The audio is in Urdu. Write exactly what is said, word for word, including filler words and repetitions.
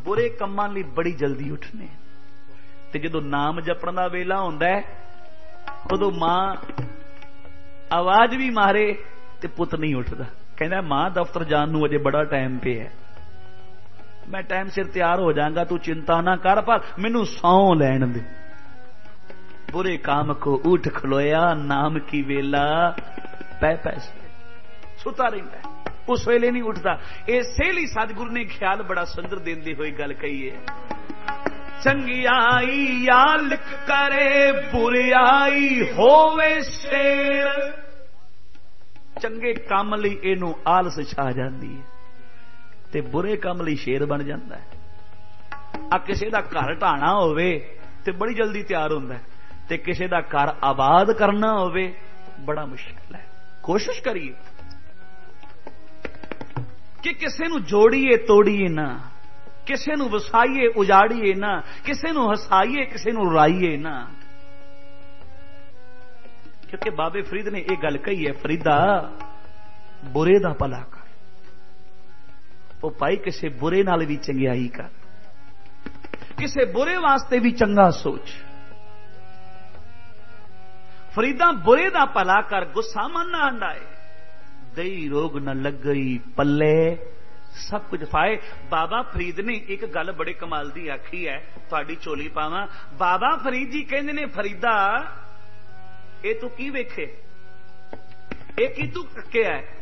برے کماں لئی بڑی جلدی اٹھنے تے جدو نام جپن دا ویلا ہوندا ہے ادو ماں آواز بھی مارے تے پت نہیں اٹھتا، کہندا ماں دفتر جان نو اجے بڑا ٹائم پہ ہے، میں ٹائم سر تیار ہو جاؤں گا، تو چنتا نہ کر، پر مینوں سو لین دے۔ برے کام کو اٹھ کھلویا، نام کی ویلا پے پیسے ستا رہتا ہے، اس ویلے نہیں اٹھتا۔ اسی لیے سدگرو نے خیال بڑا سندر دیندے ہوئے گل کہی ہے، چنگیائی یا لکھ کرے بریائی ہووے شیر، چنگے کام لئی اینو آلس چھا جاندی ہے تے برے کام لئی شیر بن جاندا ہے۔ آ کسے دا گھر ٹھانا ہووے تے بڑی جلدی تیار ہوندا ہے، تے کسے دا گھر آباد کرنا ہووے بڑا مشکل ہے۔ کوشش کریے کہ کسے نو جوڑیے توڑیے نہ، کسے نو وسائیے اجاڑیے نہ، کسے نو ہسائیے کسے نو رائیے نہ، کیونکہ بابے فرید نے یہ گل کہی ہے، فریدا برے دا بھلا کر، وہ پائی کسے برے نال بھی چنگیائی کر، کسے برے واسطے بھی چنگا سوچ، فریدا برے دا بھلا کر، گسا من نہ ہنڈائے، دئی روگ نہ لگ گئی پلے سب کچھ پائے۔ بابا فرید نے ایک گل بڑے کمال دی آکھی ہے، تھوڑی چولی پاواں، بابا فرید جی کہندے نے فریدا اے تو کی ویکھے، اے کی تو کیا ہے،